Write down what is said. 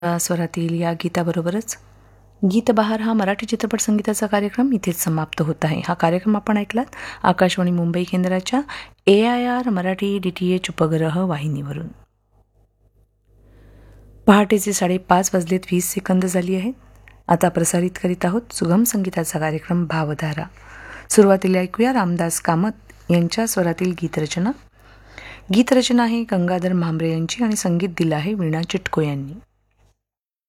स्वरातील या गीताबरोबरच गीतबहार हा मराठी चित्रपट संगीताचा कार्यक्रम इथेच समाप्त होत आहे. हा कार्यक्रम आपण ऐकलात आकाशवाणी मुंबई केंद्राच्या AIR मराठी DTH उपग्रह वाहिनीवरून. पहाटेचे 5:30 वाजलेत 20 सेकंद झाली आहेत. आता प्रसारित करीत आहोत सुगम संगीताचा कार्यक्रम भावधारा. सुरुवातीला ऐकूया रामदास कामत यांच्या स्वरातील गीतरचना. गीतरचना आहे गंगाधर म्हांबरे यांची आणि संगीत दिलं आहे वीणा चिटको यांनी.